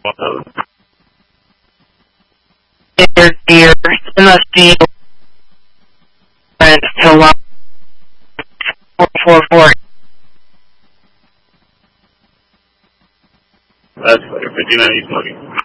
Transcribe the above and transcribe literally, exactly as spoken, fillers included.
Dear, dear, send us the friends to one four four four. That's better, fifty-nine, he's smoking.